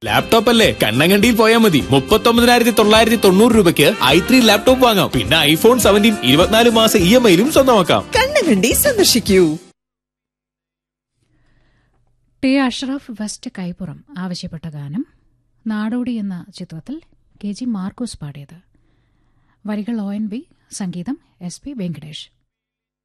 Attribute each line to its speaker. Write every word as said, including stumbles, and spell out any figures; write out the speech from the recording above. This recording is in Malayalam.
Speaker 1: ലാപ്ടോപ്പ് അല്ലേ കണ്ണങ്കണ്ടിയിൽ പോയാൽ മതി. മുപ്പത്തൊമ്പതിനായിരത്തി തൊള്ളായിരത്തി തൊണ്ണൂറ് രൂപയ്ക്ക് ഐ ത്രീ ലാപ്ടോപ്പ് വാങ്ങാം. പിന്നെ ഐഫോൺ സെവൻറ്റീൻ ഇരുപത്തിനാല് മാസം ഇ എം ഐയിലും സ്വന്തമാക്കാം.
Speaker 2: കണ്ണങ്കണ്ടി സന്ദർശിക്കൂ.
Speaker 3: ടി അഷ്റഫ് വെസ്റ്റ് കൈപ്പുറം ആവശ്യപ്പെട്ട ഗാനം നാടോടി എന്ന ചിത്രത്തിൽ കെ ജി മാർക്കോസ് പാടിയത്. വരികൾ ഒ എൻ വി, സംഗീതം എസ് പി വെങ്കടേഷ്.